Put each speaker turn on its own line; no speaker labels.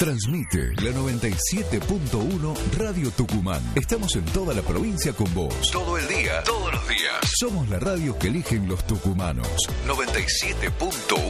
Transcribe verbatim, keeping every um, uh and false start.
Transmite la noventa y siete punto uno Radio Tucumán. Estamos en toda la provincia con vos. Todo el día, todos los días. Somos la radio que eligen los tucumanos. noventa y siete punto uno